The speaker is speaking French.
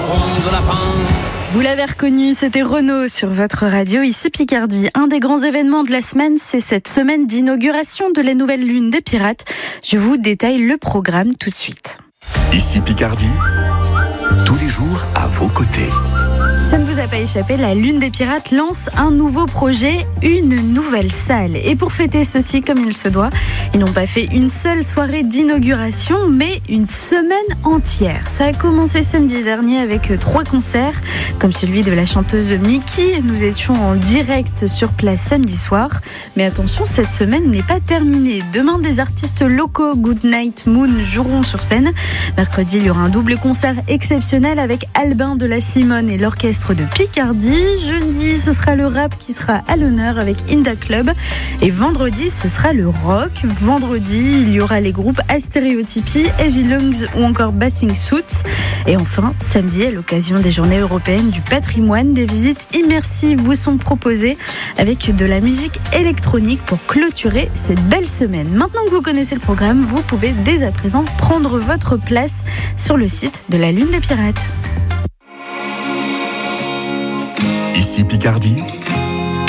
mangeront de lapin. Vous l'avez reconnu, c'était Renaud sur votre radio, ici Picardie. Un des grands événements de la semaine, c'est cette semaine d'inauguration de la nouvelle lune des pirates. Je vous détaille le programme tout de suite. Ici Picardie, tous les jours à vos côtés. Ça ne vous a pas échappé, la Lune des Pirates lance un nouveau projet, une nouvelle salle. Et pour fêter ceci comme il se doit, ils n'ont pas fait une seule soirée d'inauguration, mais une semaine entière. Ça a commencé samedi dernier avec 3 concerts, comme celui de la chanteuse Mickey. Nous étions en direct sur place samedi soir. Mais attention, cette semaine n'est pas terminée. Demain, des artistes locaux, Goodnight Moon, joueront sur scène. Mercredi, il y aura un double concert exceptionnel avec Albin de la Simone et l'orchestre de Picardie. Jeudi, ce sera le rap qui sera à l'honneur avec Inda Club. Et vendredi, ce sera le rock. Vendredi, il y aura les groupes Astéréotypie, Heavy Lungs ou encore Bathing Suits. Et enfin, samedi, à l'occasion des Journées européennes du patrimoine, des visites immersives vous sont proposées avec de la musique électronique pour clôturer cette belle semaine. Maintenant que vous connaissez le programme, vous pouvez dès à présent prendre votre place sur le site de la Lune des Pirates. Ici Picardie,